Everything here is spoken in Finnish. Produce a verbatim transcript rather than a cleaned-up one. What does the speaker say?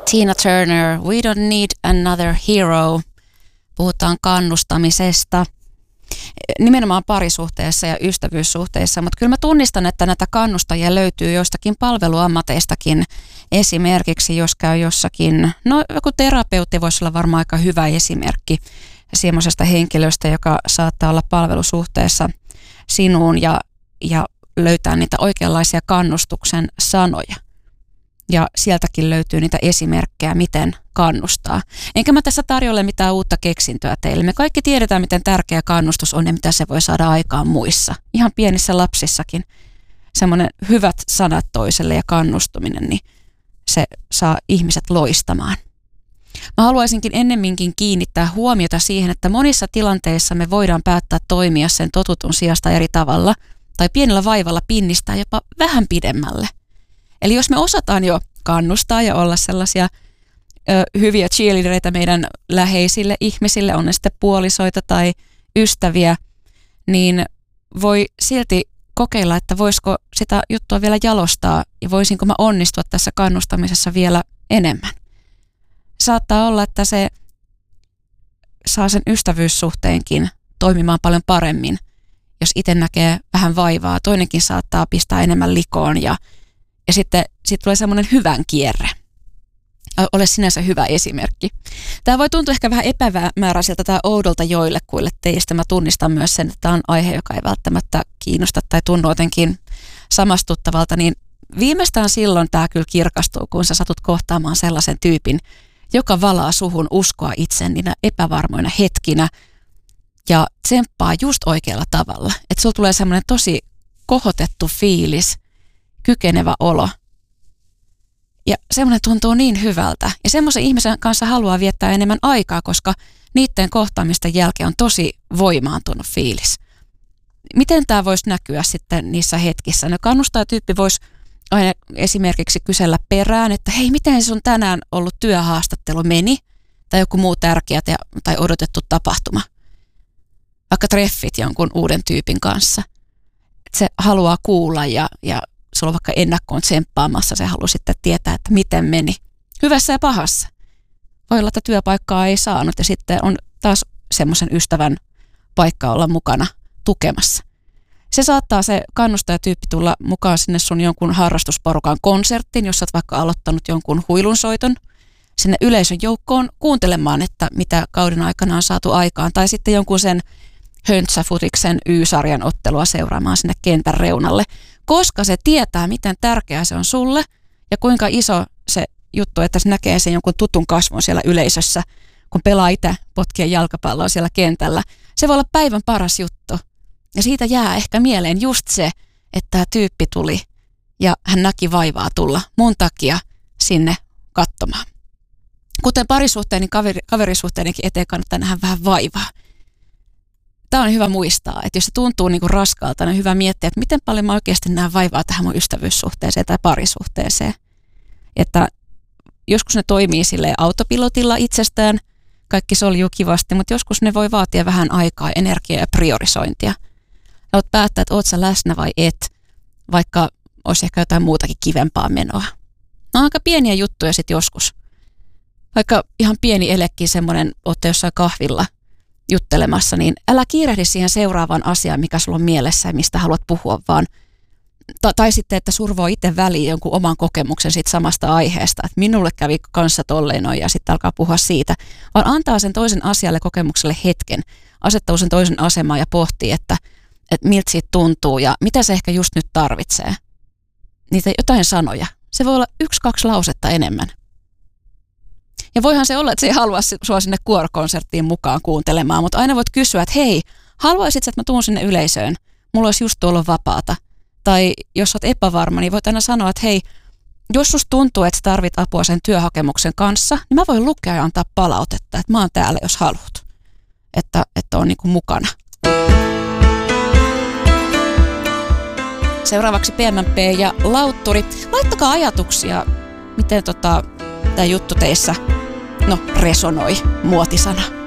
Tina Turner, We Don't Need Another Hero. Puhutaan kannustamisesta nimenomaan parisuhteessa ja ystävyyssuhteissa, mutta kyllä mä tunnistan, että näitä kannustajia löytyy joistakin palveluammateistakin. Esimerkiksi jos käy jossakin, no joku terapeutti voisi olla varmaan aika hyvä esimerkki semmoisesta henkilöstä, joka saattaa olla palvelusuhteessa sinuun ja, ja löytää niitä oikeanlaisia kannustuksen sanoja. Ja sieltäkin löytyy niitä esimerkkejä, miten kannustaa. Enkä mä tässä tarjolle mitään uutta keksintöä teille. Me kaikki tiedetään, miten tärkeä kannustus on ja mitä se voi saada aikaan muissa. Ihan pienissä lapsissakin. Semmoinen hyvät sanat toiselle ja kannustuminen, niin se saa ihmiset loistamaan. Mä haluaisinkin ennemminkin kiinnittää huomiota siihen, että monissa tilanteissa me voidaan päättää toimia sen totutun sijasta eri tavalla tai pienellä vaivalla pinnistää jopa vähän pidemmälle. Eli jos me osataan jo kannustaa ja olla sellaisia ö, hyviä cheerleadereitä meidän läheisille ihmisille, on ne sitten puolisoita tai ystäviä, niin voi silti kokeilla, että voisiko sitä juttua vielä jalostaa ja voisinko mä onnistua tässä kannustamisessa vielä enemmän. Saattaa olla, että se saa sen ystävyyssuhteenkin toimimaan paljon paremmin, jos itse näkee vähän vaivaa. Toinenkin saattaa pistää enemmän likoon ja Ja sitten sit tulee semmoinen hyvän kierre. Ole sinänsä hyvä esimerkki. Tämä voi tuntua ehkä vähän epämääräiseltä tai oudolta joillekuille teistä. Mä tunnistan myös sen, että tämä on aihe, joka ei välttämättä kiinnosta tai tunnu jotenkin samastuttavalta. Niin viimeistään silloin tämä kyllä kirkastuu, kun sä satut kohtaamaan sellaisen tyypin, joka valaa suhun uskoa itsen niinä epävarmoina hetkinä ja tsemppaa just oikealla tavalla. Että sulla tulee semmoinen tosi kohotettu fiilis, kykenevä olo. Ja semmoinen tuntuu niin hyvältä. Ja semmoisen ihmisen kanssa haluaa viettää enemmän aikaa, koska niiden kohtaamisten jälkeen on tosi voimaantunut fiilis. Miten tämä voisi näkyä sitten niissä hetkissä? No kannustajatyyppi voisi aina esimerkiksi kysellä perään, että hei, miten sun tänään ollut työhaastattelu meni? Tai joku muu tärkeä tai odotettu tapahtuma. Vaikka treffit jonkun uuden tyypin kanssa. Se haluaa kuulla ja, ja sulla on vaikka ennakkoon tsemppaamassa, se haluaa sitten tietää, että miten meni. Hyvässä ja pahassa. Voi olla, että työpaikkaa ei saanut ja sitten on taas semmoisen ystävän paikka olla mukana tukemassa. Se saattaa se kannustajatyyppi tulla mukaan sinne sun jonkun harrastusporukan konserttiin, jos olet vaikka aloittanut jonkun huilunsoiton sinne yleisön joukkoon kuuntelemaan, että mitä kauden aikana on saatu aikaan. Tai sitten jonkun sen höntsäfutiksen Y-sarjan ottelua seuraamaan sinne kentän reunalle, koska se tietää, miten tärkeää se on sulle ja kuinka iso se juttu, että se näkee sen jonkun tutun kasvon siellä yleisössä, kun pelaa itse potkien jalkapalloa siellä kentällä. Se voi olla päivän paras juttu. Ja siitä jää ehkä mieleen just se, että tämä tyyppi tuli ja hän näki vaivaa tulla mun takia sinne katsomaan. Kuten parisuhteen, niin kaveri, kaverisuhteidenkin eteen kannattaa nähdä vähän vaivaa. Tämä on hyvä muistaa, että jos se tuntuu niin kuin raskaalta, niin on hyvä miettiä, että miten paljon mä oikeasti näen vaivaa tähän mun ystävyyssuhteeseen tai parisuhteeseen. Että joskus ne toimii silleen autopilotilla itsestään, kaikki soljuu kivasti, mutta joskus ne voi vaatia vähän aikaa, energiaa ja priorisointia. Ja oot päättää, että oot sä läsnä vai et, vaikka olisi ehkä jotain muutakin kivempaa menoa. No aika pieniä juttuja sitten joskus. Vaikka ihan pieni elekin semmoinen, ootte jossain kahvilla juttelemassa, niin älä kiirehdi siihen seuraavaan asiaan, mikä sulla on mielessä ja mistä haluat puhua, vaan ta- tai sitten, että survoo itse väliin jonkun oman kokemuksen siitä samasta aiheesta, että minulle kävi kanssa tolleen noin ja sitten alkaa puhua siitä, vaan antaa sen toisen asialle kokemukselle hetken, asettaa sen toisen asemaan ja pohtii, että, että miltä siitä tuntuu ja mitä se ehkä just nyt tarvitsee. Niitä jotain sanoja. Se voi olla yksi, kaksi lausetta enemmän. Ja voihan se olla, että se ei halua sua sinne kuorokonserttiin mukaan kuuntelemaan, mutta aina voit kysyä, että hei, haluaisit, että mä tuun sinne yleisöön? Mulla olisi just tuolla vapaata. Tai jos olet epävarma, niin voit aina sanoa, että hei, jos susta tuntuu, että sä tarvit apua sen työhakemuksen kanssa, niin mä voin lukea ja antaa palautetta, että mä oon täällä, jos haluat. Että, että on niin kuin mukana. Seuraavaksi P M P ja Lautturi. Laittakaa ajatuksia, miten tota, tämä juttu teissä no, resonoi, muotisana.